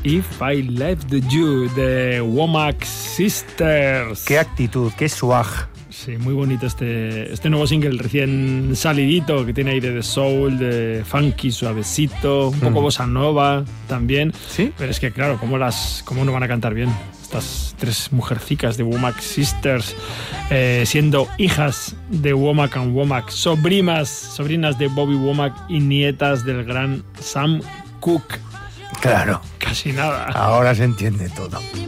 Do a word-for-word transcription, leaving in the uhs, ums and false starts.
If I Left You, de Womack Sisters. Qué actitud, qué swag. Sí, muy bonito este, este nuevo single recién salidito, que tiene aire de soul, de funky, suavecito, un poco mm. bossa nova también. ¿Sí? Pero es que claro, ¿cómo, las, cómo no van a cantar bien estas tres mujercicas de Womack Sisters, eh, siendo hijas de Womack and Womack, sobrinas, sobrinas de Bobby Womack y nietas del gran Sam Cooke? Claro. Casi nada. Ahora se entiende todo.